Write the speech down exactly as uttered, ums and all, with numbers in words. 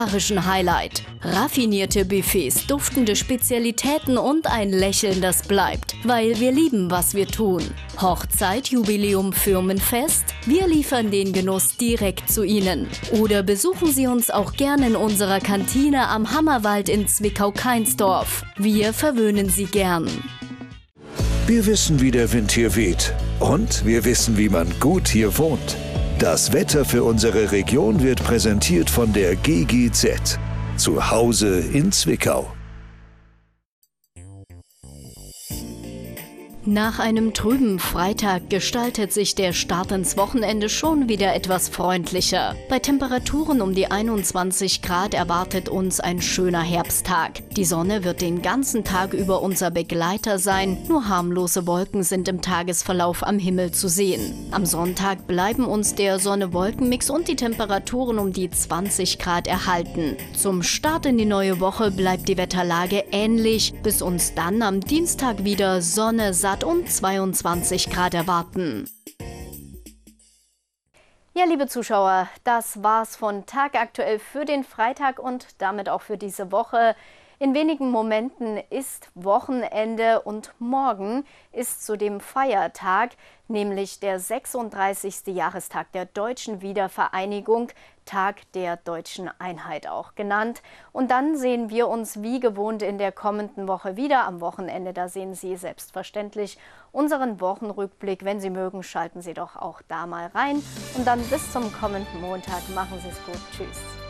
Highlight. Raffinierte Buffets, duftende Spezialitäten und ein Lächeln, das bleibt, weil wir lieben, was wir tun. Hochzeit, Jubiläum, Firmenfest? Wir liefern den Genuss direkt zu Ihnen. Oder besuchen Sie uns auch gerne in unserer Kantine am Hammerwald in Zwickau-Kainsdorf. Wir verwöhnen Sie gern. Wir wissen, wie der Wind hier weht. Und wir wissen, wie man gut hier wohnt. Das Wetter für unsere Region wird präsentiert von der G G Z. Zu Hause in Zwickau. Nach einem trüben Freitag gestaltet sich der Start ins Wochenende schon wieder etwas freundlicher. Bei Temperaturen um die einundzwanzig Grad erwartet uns ein schöner Herbsttag. Die Sonne wird den ganzen Tag über unser Begleiter sein, nur harmlose Wolken sind im Tagesverlauf am Himmel zu sehen. Am Sonntag bleiben uns der Sonne-Wolken-Mix und die Temperaturen um die zwanzig Grad erhalten. Zum Start in die neue Woche bleibt die Wetterlage ähnlich, bis uns dann am Dienstag wieder Sonne, satt und zweiundzwanzig Grad erwarten. Ja, liebe Zuschauer, das war's von Tagaktuell für den Freitag und damit auch für diese Woche. In wenigen Momenten ist Wochenende und morgen ist zudem Feiertag, nämlich der sechsunddreißigste Jahrestag der Deutschen Wiedervereinigung, Tag der Deutschen Einheit auch genannt. Und dann sehen wir uns wie gewohnt in der kommenden Woche wieder. Am Wochenende, da sehen Sie selbstverständlich unseren Wochenrückblick. Wenn Sie mögen, schalten Sie doch auch da mal rein. Und dann bis zum kommenden Montag. Machen Sie es gut. Tschüss.